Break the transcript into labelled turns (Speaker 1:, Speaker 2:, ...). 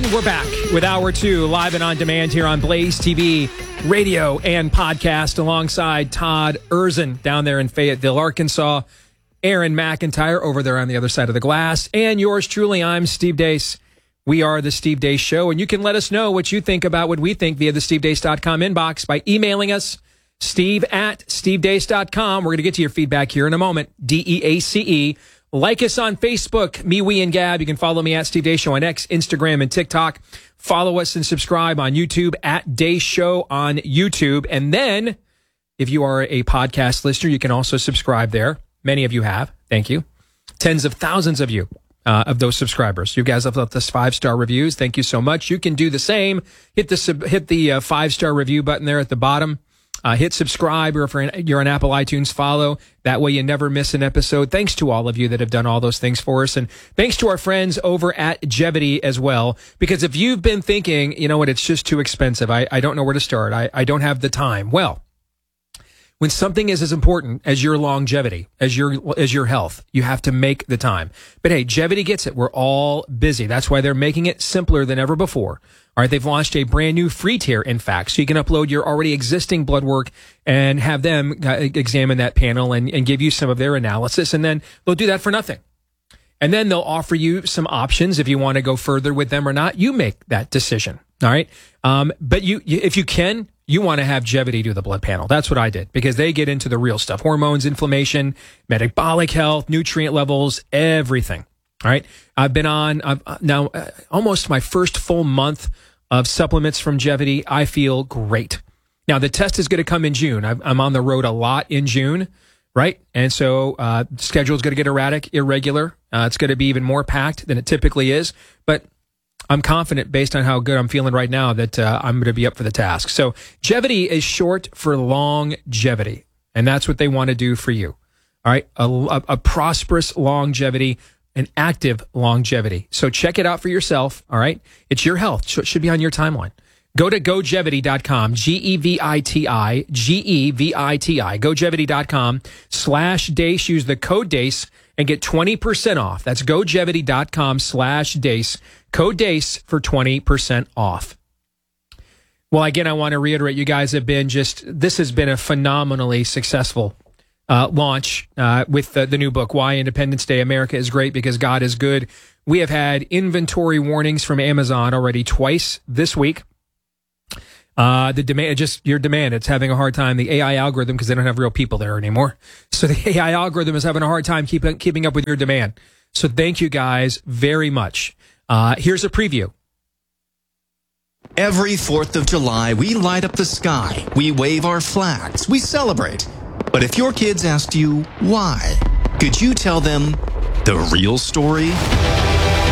Speaker 1: And we're back with Hour 2, live and on demand here on Blaze TV, radio, and podcast, alongside Todd Erzin down there in Fayetteville, Arkansas, Aaron McIntyre over there on the other side of the glass, and yours truly, I'm Steve Deace. We are The Steve Deace Show, and you can let us know what you think about what we think via the stevedeace.com inbox by emailing us, steve@stevedeace.com. We're going to get to your feedback here in a moment, DEACE. Like us on Facebook, me, we, and Gab. You can follow me at Steve Deace Show on X, Instagram, and TikTok. Follow us and subscribe on YouTube at Deace Show on YouTube. And then, if you are a podcast listener, you can also subscribe there. Many of you have. Thank you. Tens of thousands of you, of those subscribers. You guys have left us 5-star reviews. Thank you so much. You can do the same. Hit the 5-star review button there at the bottom. Hit subscribe, or if you're on Apple iTunes, follow. That way you never miss an episode. Thanks to all of you that have done all those things for us. And thanks to our friends over at Jevity as well. Because if you've been thinking, you know what, it's just too expensive. I don't know where to start. I don't have the time. Well, when something is as important as your longevity, as your health, you have to make the time. But hey, Jevity gets it. We're all busy. That's why they're making it simpler than ever before. All right, they've launched a brand new free tier, in fact, so you can upload your already existing blood work and have them examine that panel and give you some of their analysis, and then they'll do that for nothing. And then they'll offer you some options if you want to go further with them or not. You make that decision, all right? But if you can, you want to have Jevity do the blood panel. That's what I did, because they get into the real stuff: hormones, inflammation, metabolic health, nutrient levels, everything. All right. I've been on now almost my first full month of supplements from Jevity. I feel great. Now, the test is going to come in June. I'm on the road a lot in June, right? And so schedule is going to get irregular. It's going to be even more packed than it typically is. But I'm confident, based on how good I'm feeling right now, that I'm going to be up for the task. So Jevity is short for longevity, and that's what they want to do for you. All right. A prosperous longevity, an active longevity. So check it out for yourself, all right? It's your health, so it should be on your timeline. Go to gojevity.com, Geviti, gojeviti.com/Deace. Use the code Deace and get 20% off. That's gojeviti.com/Deace. Code Deace for 20% off. Well, again, I want to reiterate, you guys have been this has been a phenomenally successful launch with the new book, Why Independence Day America is Great Because God is Good. We have had inventory warnings from Amazon already twice this week. The demand, your demand, it's having a hard time. The AI algorithm, because they don't have real people there anymore. So the AI algorithm is having a hard time keeping up with your demand. So thank you guys very much. Here's a preview.
Speaker 2: Every 4th of July, we light up the sky. We wave our flags. We celebrate. But if your kids asked you why, could you tell them the real story?